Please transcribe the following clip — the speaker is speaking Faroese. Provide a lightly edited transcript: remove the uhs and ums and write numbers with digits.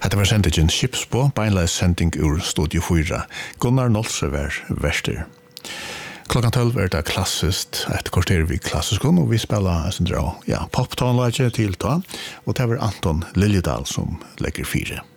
Hetta var sendingen Skipsbå, beinleis sending ur Studio 4. Gunnar Nolse var verster. Klokkan 12 er det klassiskt, et kvarter vi klassisk, og vi spiller pop-tonelaget til ta, og det var Anton Liljedal som legger 4.